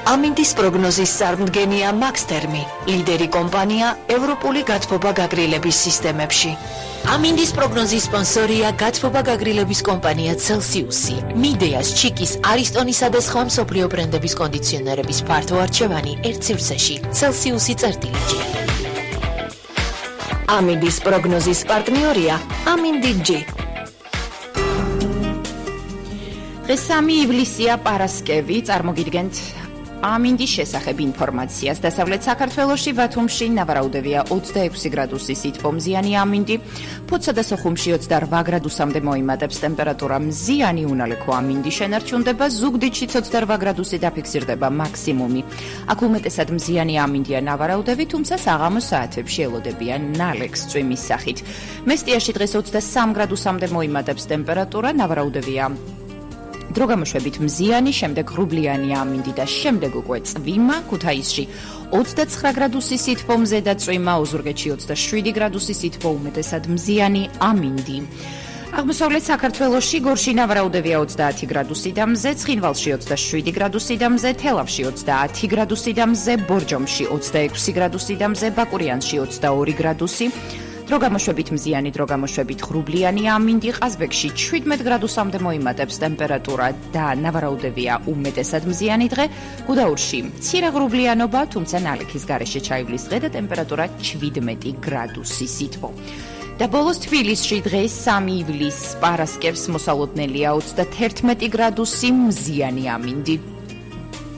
ამინდის პროგნოზის წარმდგენია მაქსთერმი, ლიდერი კომპანია ევროპული გათბობა გაგრილების სისტემებში. ამინდის პროგნოზის სპონსორია გათბობა გაგრილების კომპანია Celsius-ი. მიდეას, ჩიკის, არისტონისა და სხვა მსოფლიო ბრენდების კონდიციონერების ფართო არჩევანი ერთ სივრცეში. Celsius-ი წერტილიჯი. ამინდის პროგნოზის პარტნიორია ამინდი-ჯი. დღეს 3 ივლისია პარასკევი, წარმოგიდგენთ ამინდის შესახებ ინფორმაციას. დასავლეთ საქართველოში ბათუმში ნავარაუდევია 26 გრადუსი სითბომზიანი ამინდი, ფოთსა და სოხუმში 28 გრადუსამდე მოიმატებს ტემპერატურა, მზიანი უნალექო ამინდი შენარჩუნდება, ზუგდიდშიც 28 გრადუსი დაფიქსირდება მაქსიმუმი. აქ უმეტესად მზიანი ამინდია ნავარაუდები, თუმცა საღამოს საათებში ელოდებიან ნალექს წვიმის სახით. მესტიაში დღეს 23 გრადუსამდე მოიმატებს ტემპერატურა, ნავარაუდევია დროგამოშვებით მზიანი, შემდეგ ღრუბლიანი ამინდი და შემდეგ უკვე წვიმა. ქუთაისში 29 გრადუსი სითბომზე და წვიმა, ოზურგეთში 27 გრადუსი სითბო, უმეტესად მზიანი ამინდი. აღმოსავლეთ საქართველოში გორში ნავარაუდევია 30 გრადუსი და მზე, ცხინვალში 27 გრადუსი და მზე, თელავში 30 გრადუსი და მზე, ბორჯომში 26 გრადუსი და მზე, ბაკურიანში 22 გრადუსი. დროგამოშვებით მზიანი, დროგამოშვებით ღრუბლიანი ამინდი, ყაზბეგში 17 გრადუსამდე მოიმატებს ტემპერატურა და ნავარაუდევია უმეტესად მზიანი დღე. გუდაურში მცირე ღრუბლიანობა, თუმცა ნალექის გარეშე ჩაივლის დღე და ტემპერატურა 17 გრადუსი სითბო. და ბოლოს თბილისში დღეს 3 ივლისს პარასკევს მოსალოდნელია 31 გრადუსი მზიანი ამინდი.